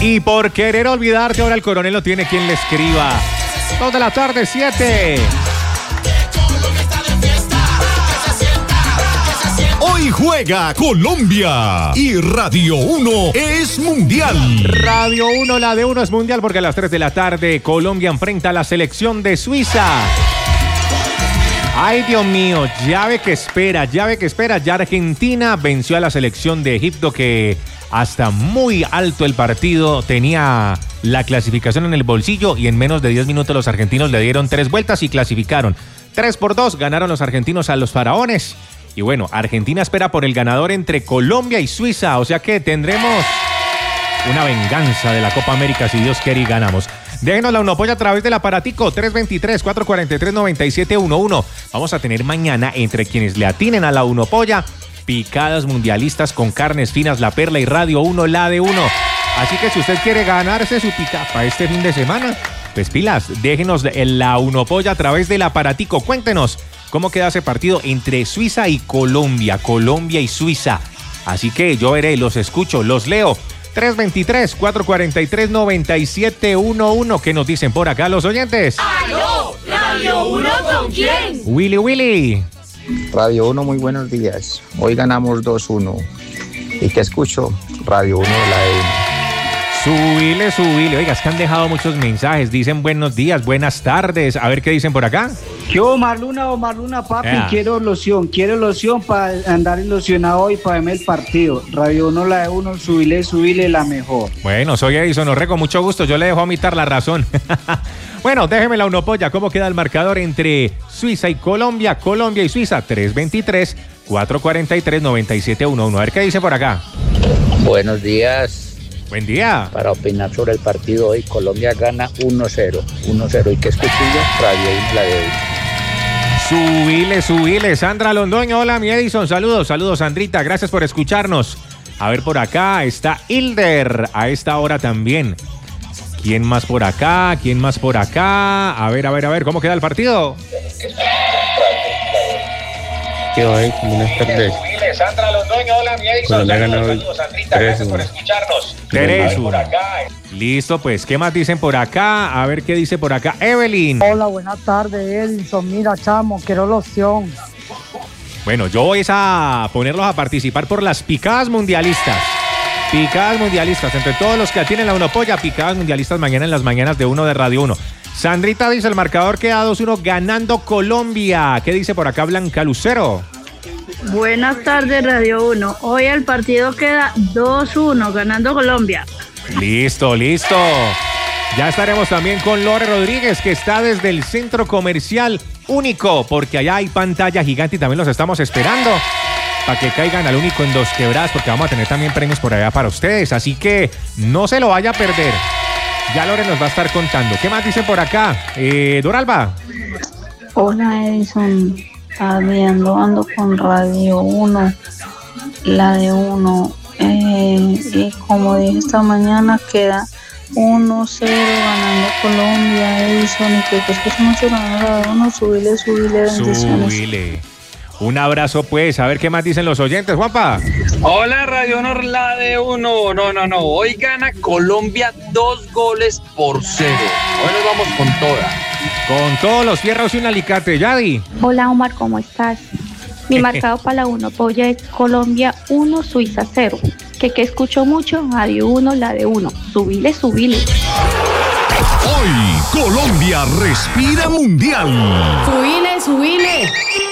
Y por querer olvidarte, ahora el coronel no tiene quien le escriba. 2 de la tarde, 7. Hoy juega Colombia y Radio 1 es mundial. Radio 1, la de 1 es mundial porque a las 3 de la tarde Colombia enfrenta a la selección de Suiza. Ay, Dios mío, llave que espera. Ya Argentina venció a la selección de Egipto que hasta muy alto el partido tenía la clasificación en el bolsillo y en menos de 10 minutos los argentinos le dieron 3 vueltas y clasificaron. 3-2 ganaron los argentinos a los faraones. Y bueno, Argentina espera por el ganador entre Colombia y Suiza, o sea que tendremos una venganza de la Copa América si Dios quiere y ganamos. Déjenos la Unopolla a través del aparatico 323-443-9711. Vamos a tener mañana entre quienes le atinen a la Unopolla picadas mundialistas con carnes finas, La Perla y Radio 1, la de 1. Así que si usted quiere ganarse su pica para este fin de semana, pues pilas, déjenos la Unopolla a través del aparatico. Cuéntenos cómo queda ese partido entre Suiza y Colombia y Suiza. Así que yo veré, los escucho, los leo. 323-443-9711. ¿Qué nos dicen por acá los oyentes? ¡Aló! ¿Radio 1 con quién? Willy. Radio 1, muy buenos días. Hoy ganamos 2-1. ¿Y qué escucho? Radio 1, la de 1. Subile. Oiga, es que han dejado muchos mensajes. Dicen buenos días, buenas tardes. A ver qué dicen por acá. Yo, Marluna, papi, quiero loción para andar ilusionado hoy para verme el partido. Radio 1, la de 1, subile, la mejor. Bueno, soy Edison Orrego, con mucho gusto. Yo le dejo a Mitar la razón. Bueno, déjeme la Unopolla. ¿Cómo queda el marcador entre Suiza y Colombia? Colombia y Suiza, 323-443-9711. A ver qué dice por acá. Buenos días. Buen día. Para opinar sobre el partido hoy, Colombia gana 1-0. 1-0. ¿Y qué escucho yo? Radio 1, la de 1. Subile. Sandra Londoño, hola mi Edison. Saludos, Sandrita. Gracias por escucharnos. A ver, por acá está Hilder. A esta hora también. ¿Quién más por acá? A ver, ¿cómo queda el partido? ¿Qué hoy? Buenas tardes. Sandra Londoño, hola mi Edison. Saludos, Sandrita, gracias por escucharnos. 3-1. Listo, pues, ¿qué más dicen por acá? A ver qué dice por acá Evelyn. Hola, buenas tardes, Edison. Mira, chamo, quiero loción. Bueno, yo voy a ponerlos a participar por las picadas mundialistas. Entre todos los que tienen la Unopolla, picadas mundialistas mañana en las mañanas de 1 de Radio 1. Sandrita dice el marcador queda 2-1 ganando Colombia. ¿Qué dice por acá Blanca Lucero? Buenas tardes, Radio 1. Hoy el partido queda 2-1 ganando Colombia. Listo. Ya estaremos también con Lore Rodríguez, que está desde el Centro Comercial Único, porque allá hay pantalla gigante y también los estamos esperando para que caigan al Único en Dos Quebradas, porque vamos a tener también premios por allá para ustedes, así que no se lo vaya a perder. Ya Lore nos va a estar contando. ¿Qué más dicen por acá? Doralba. Hola, Edison. Ando con Radio 1, la de 1. Y como dije esta mañana, queda 1-0 ganando Colombia, Edison. Y que escucho mucho ganando la de 1. Subile, bendiciones. Un abrazo, pues. A ver qué más dicen los oyentes, Juanpa. Hola, Radio Honor, la de 1. No. Hoy gana Colombia 2-0. Hoy nos vamos con toda. Con todos los fierros y un alicate, Yadi. Hola, Omar, ¿cómo estás? Mi marcado para la Unopolla es Colombia 1, Suiza 0. Que escucho mucho, Radio 1, la de 1. Subile. Hoy Colombia respira mundial. Subile.